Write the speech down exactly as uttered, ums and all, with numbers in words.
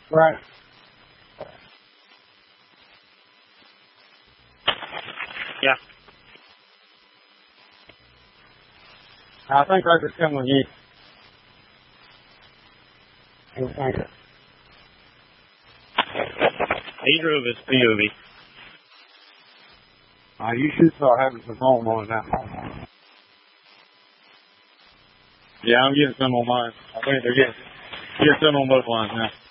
Right. Yeah. I think I could come with you. I think it. He drove his P O V. Uh, you should start having some foam on it now. Yeah, I'm getting some on mine. I think they're getting, getting some on both lines now.